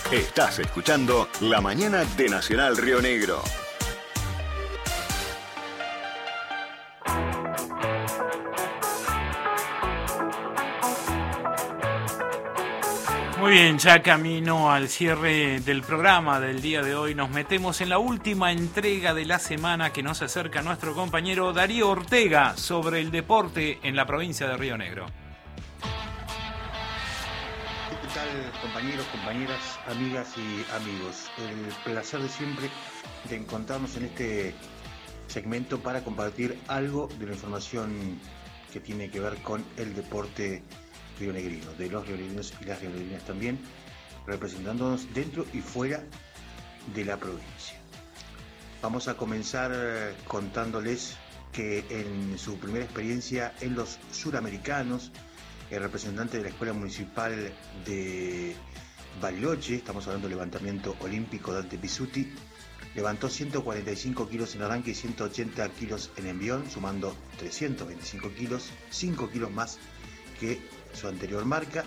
Estás escuchando La Mañana de Nacional Río Negro. Muy bien, ya camino al cierre del programa del día de hoy. Nos metemos en la última entrega de la semana que nos acerca nuestro compañero Darío Ortega sobre el deporte en la provincia de Río Negro. ¿Qué tal, compañeros, compañeras, amigas y amigos? El placer de siempre de encontrarnos en este segmento para compartir algo de la información que tiene que ver con el deporte rionegrino, de los rionegrinos y las rionegrinas también, representándonos dentro y fuera de la provincia. Vamos a comenzar contándoles que en su primera experiencia en los suramericanos, el representante de la Escuela Municipal de Bariloche, estamos hablando del levantamiento olímpico, Dante Pizzuti, levantó 145 kilos en arranque y 180 kilos en envión, sumando 325 kilos, 5 kilos más que su anterior marca.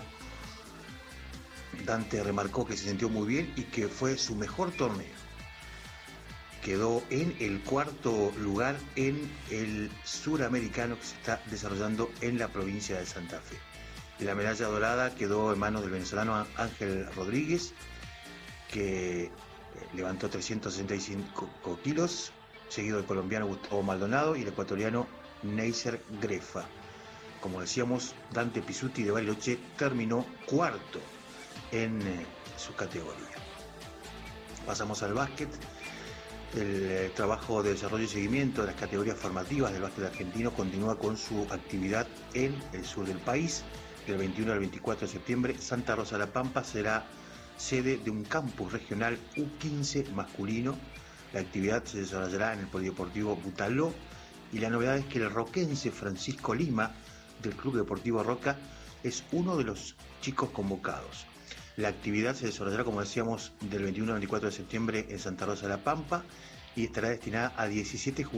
Dante remarcó que se sintió muy bien y que fue su mejor torneo. Quedó en el cuarto lugar en el suramericano que se está desarrollando en la provincia de Santa Fe. La medalla dorada quedó en manos del venezolano Ángel Rodríguez, que levantó 365 kilos, seguido del colombiano Gustavo Maldonado y el ecuatoriano Neisser Grefa. Como decíamos, Dante Pizzuti de Bariloche terminó cuarto en su categoría. Pasamos al básquet. El trabajo de desarrollo y seguimiento de las categorías formativas del básquet argentino continúa con su actividad en el sur del país. Del 21 al 24 de septiembre, Santa Rosa de la Pampa será sede de un campus regional U15 masculino. La actividad se desarrollará en el Polideportivo Butaló y la novedad es que el roquense Francisco Lima del Club Deportivo Roca es uno de los chicos convocados. La actividad se desarrollará, como decíamos, del 21 al 24 de septiembre en Santa Rosa de la Pampa y estará destinada a 17 jugadores